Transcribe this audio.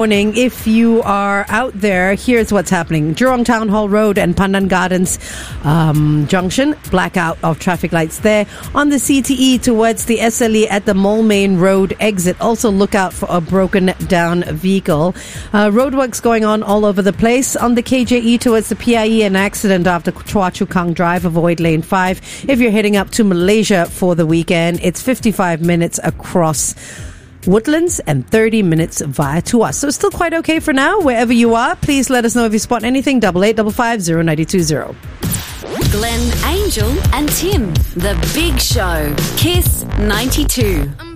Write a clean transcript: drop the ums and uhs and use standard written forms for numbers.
Morning. If you are out there, here's what's happening. Jurong Town Hall Road and Pandan Gardens Junction, blackout of traffic lights there. On the CTE towards the SLE at the Moulmein Road exit, also look out for a broken down vehicle. Roadworks going on all over the place. On the KJE towards the PIE, an accident after Chua Chu Kang Drive, avoid lane 5. If you're heading up to Malaysia for the weekend, it's 55 minutes across Woodlands and 30 minutes via Tuas. So it's still quite okay for now. Wherever you are, please let us know if you spot anything. 8855 0920. Glenn, Angel and Tim. The Big Show. Kiss 92.